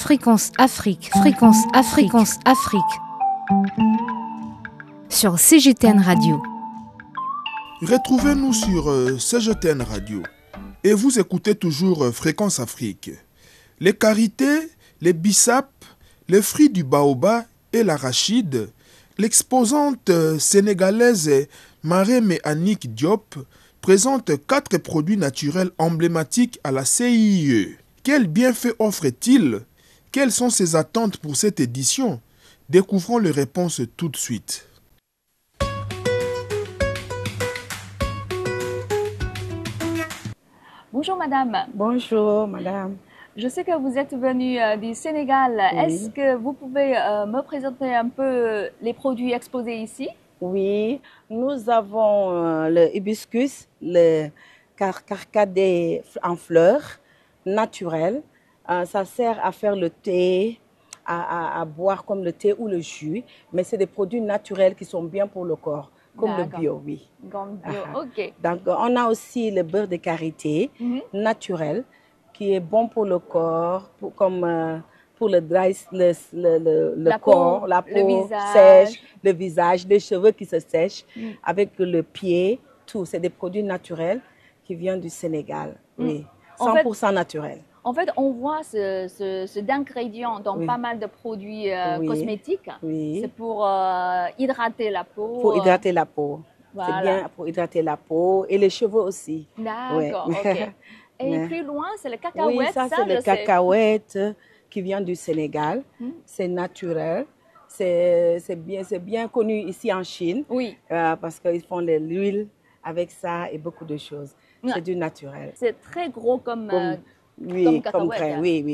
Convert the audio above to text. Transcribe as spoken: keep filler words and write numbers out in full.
Fréquence Afrique, Fréquence Afrique, Fréquence Afrique. Sur C G T N Radio. Retrouvez-nous sur euh, C G T N Radio. Et vous écoutez toujours euh, Fréquence Afrique. Les karités, les bissapes, les fruits du baobab et l'arachide, l'exposante euh, sénégalaise Marème Annick Diop présente quatre produits naturels emblématiques à la C I E. Quels bienfaits offre-t-il? Quelles sont ses attentes pour cette édition? Découvrons les réponses tout de suite. Bonjour madame. Bonjour madame. Je sais que vous êtes venue euh, du Sénégal. Oui. Est-ce que vous pouvez euh, me présenter un peu les produits exposés ici? Oui, nous avons euh, le hibiscus, le car carcadé en fleurs, naturel. Euh, ça sert à faire le thé, à, à, à boire comme le thé ou le jus, mais c'est des produits naturels qui sont bien pour le corps, comme le bio, oui. Comme bio, uh-huh. Ok. Donc, on a aussi le beurre de karité, mm-hmm. naturel, qui est bon pour le corps, pour, comme euh, pour le dry, le, le, le, le la corps, peau, la peau le visage. sèche, le visage, les cheveux qui se sèchent, mm. avec le pied, tout. C'est des produits naturels qui viennent du Sénégal, mm. oui, cent pour cent en fait, naturel. En fait, on voit ce, ce, ce d'ingrédients dans oui. pas mal de produits euh, oui. cosmétiques. Oui. C'est pour euh, hydrater la peau. Pour hydrater la peau. Voilà. C'est bien pour hydrater la peau et les cheveux aussi. D'accord, ouais. Ok. Et ouais. Plus loin, c'est le cacahuète. Oui, ça, ça c'est le cacahuète qui vient du Sénégal. Hmm. C'est naturel. C'est bien, bien connu ici en Chine. Oui. Euh, parce qu'ils font de l'huile avec ça et beaucoup de choses. C'est du naturel. C'est très gros comme, comme, euh, oui, comme cacahuète. Comme grain, oui, oui.